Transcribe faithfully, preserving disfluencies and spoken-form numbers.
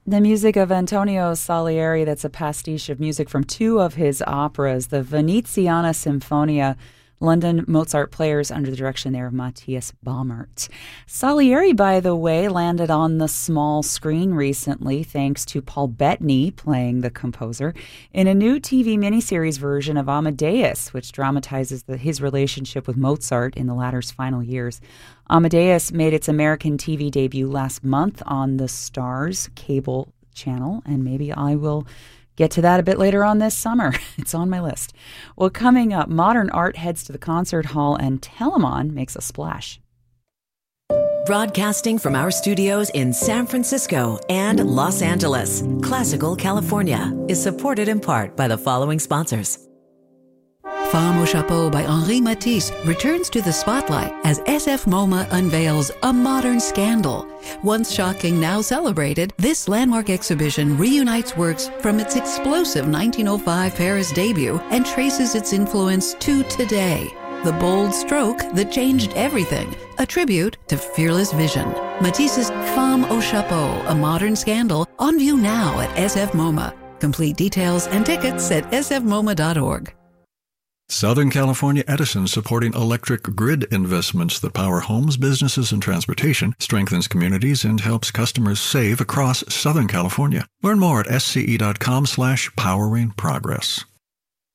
The music of Antonio Salieri, that's a pastiche of music from two of his operas, the Veneziana Sinfonia, London Mozart players under the direction there of Matthias Baumert. Salieri, by the way, landed on the small screen recently thanks to Paul Bettany playing the composer in a new T V miniseries version of Amadeus, which dramatizes the, his relationship with Mozart in the latter's final years. Amadeus made its American T V debut last month on the Starz cable channel, and maybe I will get to that a bit later on this summer. It's on my list. Well, coming up, modern art heads to the concert hall and Telemann makes a splash. Broadcasting from our studios in San Francisco and Los Angeles, Classical California is supported in part by the following sponsors. Femme au Chapeau by Henri Matisse returns to the spotlight as S F MoMA unveils A Modern Scandal. Once shocking, now celebrated, this landmark exhibition reunites works from its explosive nineteen oh five Paris debut and traces its influence to today. The bold stroke that changed everything, a tribute to fearless vision. Matisse's Femme au Chapeau, A Modern Scandal, on view now at S F MoMA. Complete details and tickets at s f moma dot org. Southern California Edison, supporting electric grid investments that power homes, businesses, and transportation, strengthens communities, and helps customers save across Southern California. Learn more at sce.com slash powering progress.